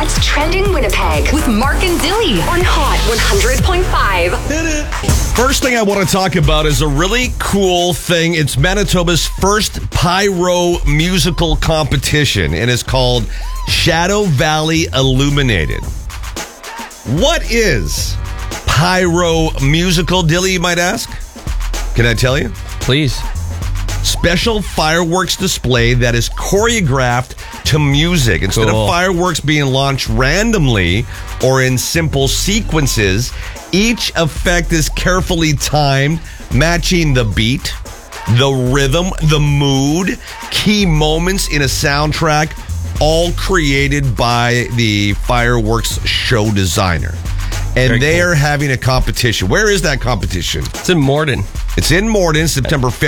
What's trending Winnipeg with Mark and Dilly on Hot 100.5. First thing I want to talk about is a really cool thing. It's Manitoba's first pyro musical competition, and it's called Shadow Valley Illuminated. What is pyro musical, Dilly, you might ask? Can I tell you? Please. Special fireworks display that is choreographed to music. Instead of fireworks being launched randomly or in simple sequences, each effect is carefully timed, matching the beat, the rhythm, the mood, key moments in a soundtrack, all created by the fireworks show designer. And they are having a competition. Where is that competition? It's in Morden. It's in Morden, September 5th.